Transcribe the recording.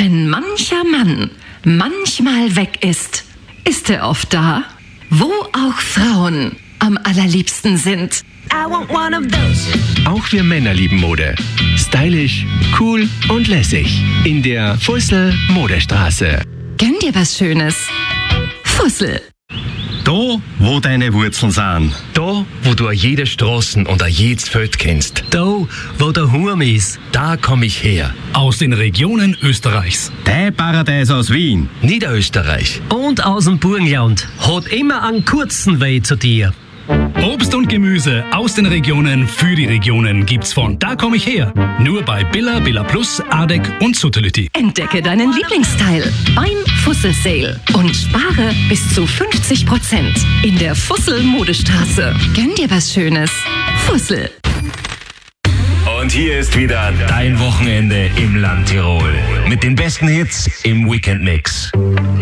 Wenn mancher Mann manchmal weg ist, ist er oft da, wo auch Frauen am allerliebsten sind. I want one of those. Auch wir Männer lieben Mode. Stylisch, cool und lässig. In der Fussel Modestraße. Gönn dir was Schönes. Fussel. Da, wo deine Wurzeln sind. Da, wo du jede Straßen und jedes Feld kennst. Da, wo der Hurm ist. Da komm ich her. Aus den Regionen Österreichs. Dein Paradies aus Wien. Niederösterreich. Und aus dem Burgenland. Hat immer einen kurzen Weg zu dir. Obst und Gemüse aus den Regionen für die Regionen gibt's von Da komm ich her. Nur bei Billa, Billa Plus, Ardek und Suttelütti. Entdecke deinen Lieblingsteil beim Fussel Sale und spare bis zu 50% in der Fussel Modestraße. Gönn dir was Schönes. Fussel. Und hier ist wieder dein Wochenende im Land Tirol. Mit den besten Hits im Weekend Mix.